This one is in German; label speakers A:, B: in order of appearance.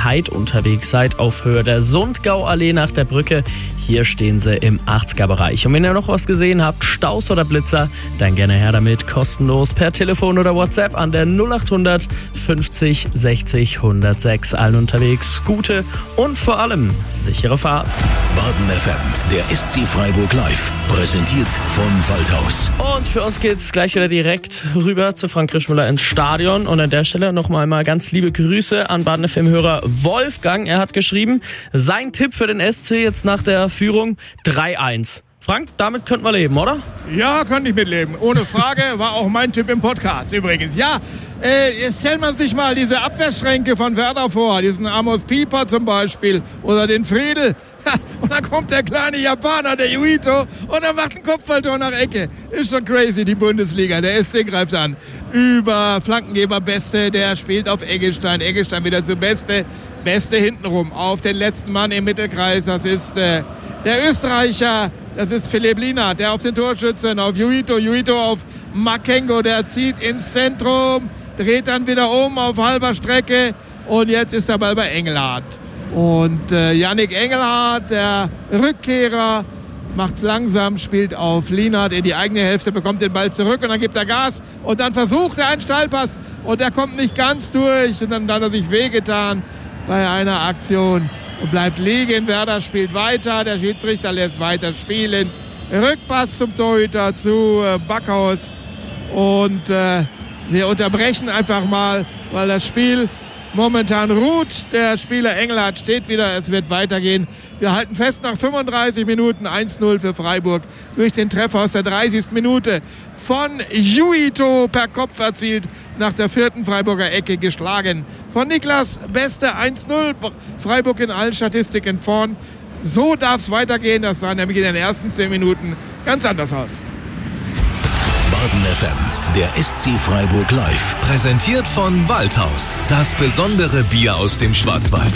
A: Heid unterwegs seid, auf Höhe der Sundgauallee nach der Brücke. Hier stehen sie im 80er-Bereich. Und wenn ihr noch was gesehen habt, Staus oder Blitzer, dann gerne her damit, kostenlos per Telefon oder WhatsApp an der 0800 50 60 106. Allen unterwegs gute und vor allem sichere Fahrt.
B: Baden FM, der SC Freiburg Live, präsentiert von Waldhaus.
A: Und für uns geht's gleich wieder direkt rüber zu Frank Krischmüller ins Stadion. Und an der Stelle noch mal ganz liebe Grüße an Baden FM-Hörer Wolfgang. Er hat geschrieben, sein Tipp für den SC jetzt nach der Führung 3-1. Frank, damit könnten wir leben, oder?
C: Ja, könnte ich mitleben. Ohne Frage, war auch mein Tipp im Podcast übrigens. Ja, jetzt stellt man sich mal diese Abwehrschränke von Werder vor, diesen Amos Pieper zum Beispiel oder den Friedel. Und dann kommt der kleine Japaner, der Yuito, und er macht ein Kopfballtor nach Ecke. Ist schon crazy, die Bundesliga. Der SC greift an. Über Flankengeber Beste, der spielt auf Eggestein. Eggestein wieder zu Beste. Beste hintenrum auf den letzten Mann im Mittelkreis. Das ist der Österreicher, das ist Philipp Lienhardt, der auf den Torschützen, auf Yuito. Yuito auf Makengo, der zieht ins Zentrum, dreht dann wieder um auf halber Strecke. Und jetzt ist der Ball bei Engelhardt. Und Yannick Engelhardt, der Rückkehrer, macht's langsam, spielt auf Lienhardt in die eigene Hälfte, bekommt den Ball zurück und dann gibt er Gas und dann versucht er einen Steilpass und der kommt nicht ganz durch und dann hat er sich wehgetan bei einer Aktion und bleibt liegen. Werder spielt weiter, der Schiedsrichter lässt weiter spielen. Rückpass zum Torhüter zu Backhaus und wir unterbrechen einfach mal, weil das Spiel momentan ruht. Der Spieler Engelhardt steht wieder, es wird weitergehen. Wir halten fest, nach 35 Minuten 1-0 für Freiburg durch den Treffer aus der 30. Minute von Yuito per Kopf erzielt, nach der 4. Freiburger Ecke geschlagen. Von Niklas Beste 1-0, Freiburg in allen Statistiken vorn. So darf es weitergehen, das sah nämlich in den ersten 10 Minuten ganz anders aus.
B: Baden FM, der SC Freiburg Live.
D: Präsentiert von Waldhaus. Das besondere Bier aus dem Schwarzwald.